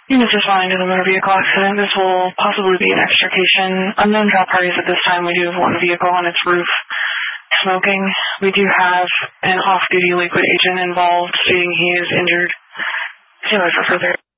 Units responding to the motor vehicle accident. This will possibly be an extrication. Unknown drop parties at this time. We do have one vehicle on its roof smoking. We do have an off-duty liquid agent involved stating he is injured. See you for further.